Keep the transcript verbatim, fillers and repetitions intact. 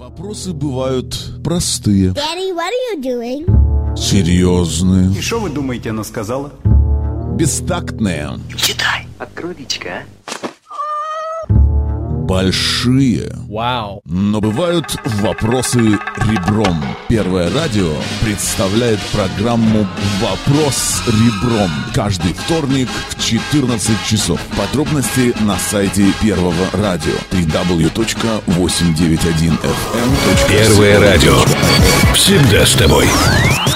Вопросы бывают простые. Daddy, what are you doing? Серьезные. И что вы думаете, она сказала? Бестактные. Читай. Открой личико, а? Большие. Вау. Но бывают вопросы ребром. Первое радио представляет программу «Вопрос ребром» каждый вторник в четырнадцать часов. Подробности на сайте Первого радио дабл ю дабл ю дабл ю точка восемьсот девяносто один эф эм точка ком. Первое радио. Всегда с тобой.